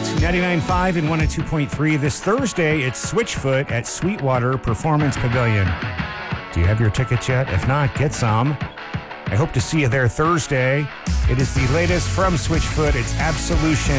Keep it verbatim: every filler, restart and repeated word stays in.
Alt ninety-nine point five and one oh two point three. This Thursday, it's Switchfoot at Sweetwater Performance Pavilion. Do you have your tickets yet? If not, get some. I hope to see you there Thursday. It is the latest from Switchfoot. It's Absolution.